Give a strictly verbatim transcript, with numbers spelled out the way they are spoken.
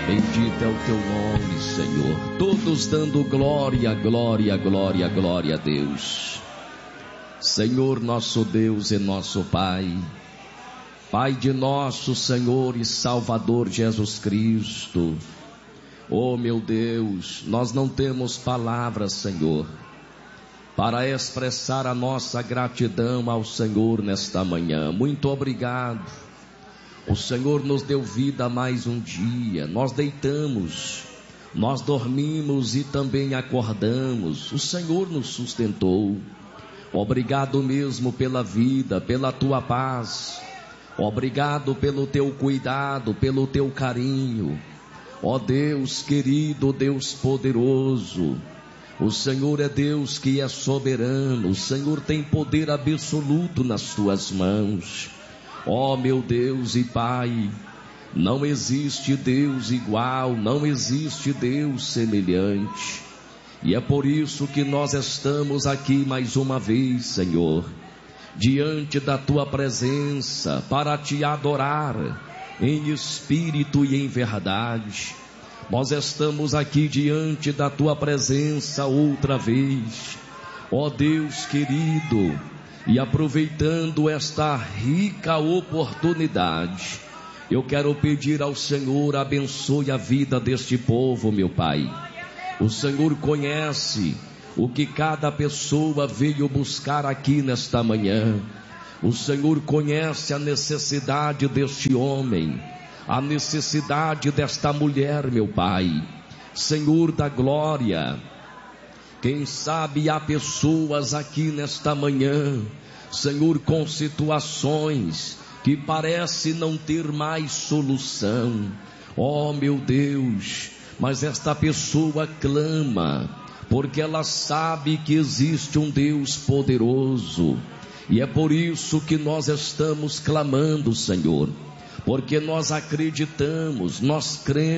Bendito é o teu nome, Senhor. Todos dando glória, glória, glória, glória a Deus. Senhor, nosso Deus e nosso Pai, Pai de nosso Senhor e Salvador Jesus Cristo. Oh meu Deus, nós não temos palavras, Senhor, para expressar a nossa gratidão ao Senhor nesta manhã. Muito obrigado. O Senhor nos deu vida mais um dia. Nós deitamos, nós dormimos e também acordamos. O Senhor nos sustentou. Obrigado mesmo pela vida, pela tua paz. Obrigado pelo teu cuidado, pelo teu carinho. Ó Deus querido, Deus poderoso, o Senhor é Deus que é soberano. O Senhor tem poder absoluto nas tuas mãos. Ó meu Deus e Pai, não existe Deus igual, não existe Deus semelhante. E é por isso que nós estamos aqui mais uma vez, Senhor, diante da tua presença, para te adorar em espírito e em verdade. Nós estamos aqui diante da tua presença outra vez, ó Deus querido, e aproveitando esta rica oportunidade, eu quero pedir ao Senhor, abençoe a vida deste povo, meu Pai. O Senhor conhece o que cada pessoa veio buscar aqui nesta manhã. O Senhor conhece a necessidade deste homem, a necessidade desta mulher, meu Pai. Senhor da glória, quem sabe há pessoas aqui nesta manhã, Senhor, com situações que parece não ter mais solução. Oh meu Deus, mas esta pessoa clama, porque ela sabe que existe um Deus poderoso. E é por isso que nós estamos clamando, Senhor, porque nós acreditamos, nós cremos